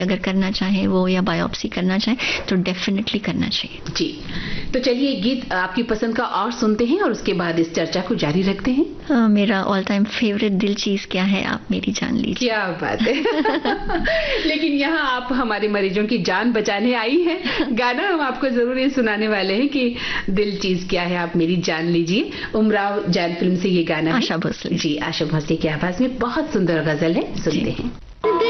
अगर करना चाहे वो या बायोप्सी करना चाहे तो डेफिनेटली करना चाहिए। जी, तो चलिए गीत आपकी पसंद का और सुनते हैं और उसके बाद इस चर्चा को जारी रखते हैं। मेरा ऑल टाइम फेवरेट दिल चीज क्या है आप मेरी जान लीजिए। क्या बात है। लेकिन यहाँ आप हमारे मरीजों की जान बचाने आई हैं। गाना हम आपको जरूर ये सुनाने वाले हैं कि दिल चीज क्या है आप मेरी जान लीजिए। उमराव जान फिल्म से ये गाना आशा भोसले। जी, आशा भोसले की आवाज में बहुत सुंदर गजल है, सुनते हैं।